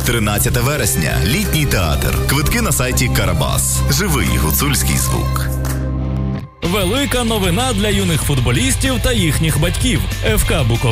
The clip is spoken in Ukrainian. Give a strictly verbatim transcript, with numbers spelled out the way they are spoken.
тринадцяте вересня. Літній театр. Квитки на сайті Карабас. Живий гуцульський звук. Велика новина для юних футболістів та їхніх батьків. еф ка Буковель